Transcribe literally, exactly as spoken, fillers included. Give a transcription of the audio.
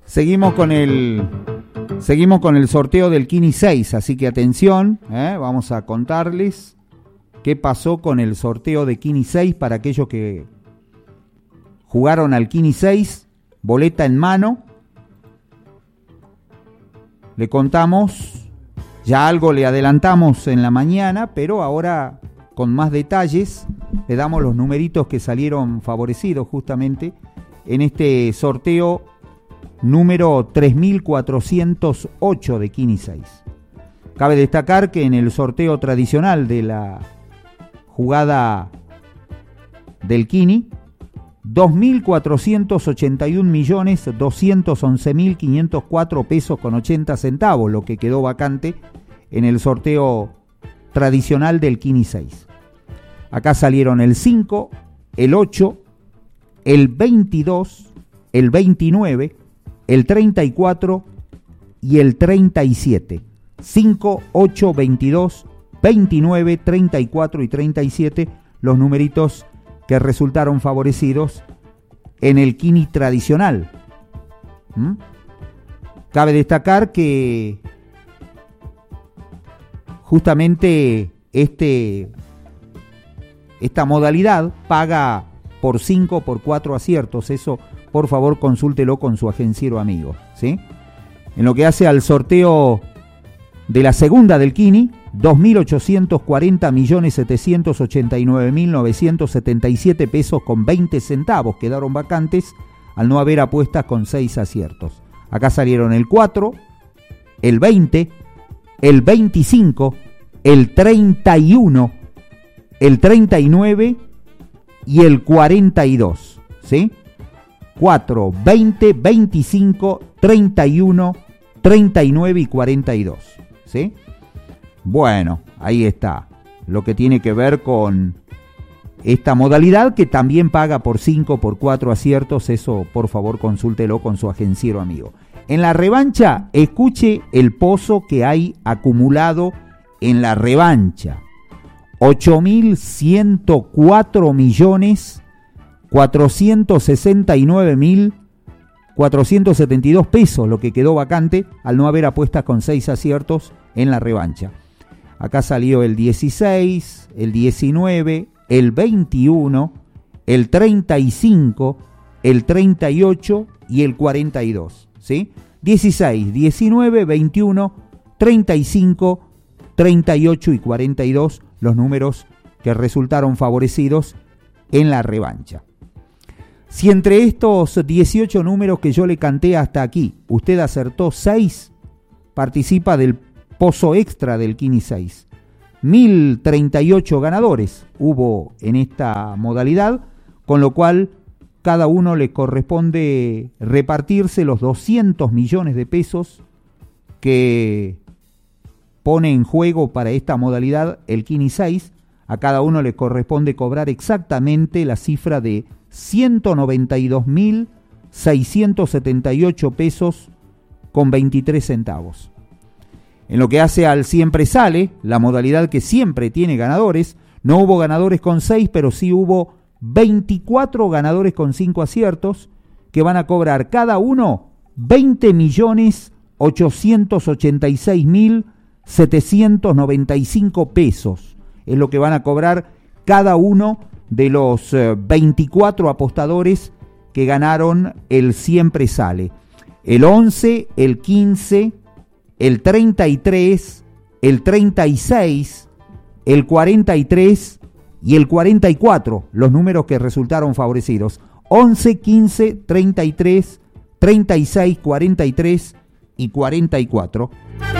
Seguimos con el seguimos con el sorteo del Kini seis, así que atención, ¿eh? Vamos a contarles qué pasó con el sorteo de Kini seis para aquellos que jugaron al Kini seis, boleta en mano. Le contamos, ya algo le adelantamos en la mañana, pero ahora con más detalles le damos los numeritos que salieron favorecidos justamente en este sorteo número tres mil cuatrocientos ocho de Kini seis. Cabe destacar que en el sorteo tradicional de la jugada del Kini, dos mil cuatrocientos ochenta y un millones doscientos once mil quinientos cuatro pesos con ochenta centavos, lo que quedó vacante en el sorteo tradicional del Kini seis. Acá salieron el cinco, el ocho, el veintidós, el veintinueve, el treinta y cuatro y el treinta y siete. cinco, ocho, veintidós, veintinueve, treinta y cuatro y treinta y siete, los numeritos que resultaron favorecidos en el Kini tradicional. ¿Mm? Cabe destacar que justamente este, esta modalidad paga por cinco, por cuatro aciertos. Eso, por favor, consúltelo con su agenciero amigo, ¿sí? En lo que hace al sorteo de la segunda del Kini, dos mil ochocientos cuarenta millones setecientos ochenta y nueve mil novecientos setenta y siete pesos con veinte centavos quedaron vacantes al no haber apuestas con seis aciertos. Acá salieron el cuatro, el veinte, el veinticinco, el treinta y uno, el treinta y nueve y el cuarenta y dos, ¿sí? cuatro, veinte, veinticinco, treinta y uno, treinta y nueve y cuarenta y dos, ¿sí? Bueno, ahí está lo que tiene que ver con esta modalidad que también paga por cinco, por cuatro aciertos. Eso, por favor, consúltelo con su agenciero amigo. En la revancha, escuche el pozo que hay acumulado en la revancha. ocho mil ciento cuatro millones cuatrocientos sesenta y nueve mil cuatrocientos setenta y dos pesos, lo que quedó vacante al no haber apuestas con seis aciertos en la revancha. Acá salió el dieciséis, el diecinueve, el veintiuno, el treinta y cinco, el treinta y ocho y el cuarenta y dos, ¿sí? dieciséis, diecinueve, veintiuno, treinta y cinco, treinta y ocho y cuarenta y dos, los números que resultaron favorecidos en la revancha. Si entre estos dieciocho números que yo le canté hasta aquí, usted acertó seis, participa del pozo extra del Kini seis. mil treinta y ocho ganadores hubo en esta modalidad, con lo cual cada uno le corresponde repartirse los doscientos millones de pesos que pone en juego para esta modalidad el Kini seis. A cada uno le corresponde cobrar exactamente la cifra de ciento noventa y dos mil seiscientos setenta y ocho pesos con veintitrés centavos. En lo que hace al siempre sale, la modalidad que siempre tiene ganadores, no hubo ganadores con seis, pero sí hubo veinticuatro ganadores con cinco aciertos, que van a cobrar cada uno veinte millones ochocientos ochenta y seis mil setecientos noventa y cinco pesos. Es lo que van a cobrar cada uno de los eh, veinticuatro apostadores que ganaron el siempre sale. El once, el quince, el treinta y tres, el treinta y seis, el cuarenta y tres y el cuarenta y cuatro, los números que resultaron favorecidos. once, quince, treinta y tres, treinta y seis, cuarenta y tres y cuarenta y cuatro.